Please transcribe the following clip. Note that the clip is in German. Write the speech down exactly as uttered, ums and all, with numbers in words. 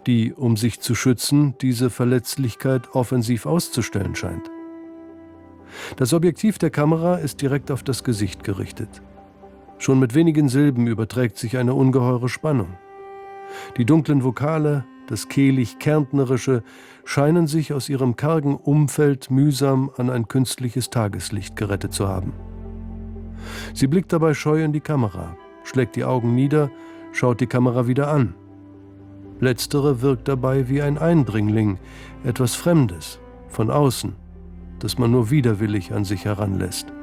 die, um sich zu schützen, diese Verletzlichkeit offensiv auszustellen scheint. Das Objektiv der Kamera ist direkt auf das Gesicht gerichtet. Schon mit wenigen Silben überträgt sich eine ungeheure Spannung. Die dunklen Vokale, das kehlig-kärntnerische, scheinen sich aus ihrem kargen Umfeld mühsam an ein künstliches Tageslicht gerettet zu haben. Sie blickt dabei scheu in die Kamera, schlägt die Augen nieder, schaut die Kamera wieder an. Letztere wirkt dabei wie ein Eindringling, etwas Fremdes, von außen, das man nur widerwillig an sich heranlässt.